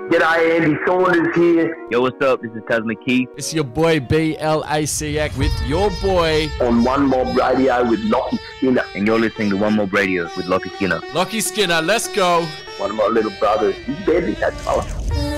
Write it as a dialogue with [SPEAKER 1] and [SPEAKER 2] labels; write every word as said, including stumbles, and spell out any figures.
[SPEAKER 1] G'day, Andy Saunders here.
[SPEAKER 2] Yo, what's up? This is Tasman Keith.
[SPEAKER 3] It's your boy B L A C X with your boy
[SPEAKER 1] on One Mob Radio with Lockie Skinner.
[SPEAKER 2] And you're listening to One Mob Radio with Lockie Skinner.
[SPEAKER 3] Lockie Skinner, let's go.
[SPEAKER 1] One of my little brothers. He's deadly, that fella.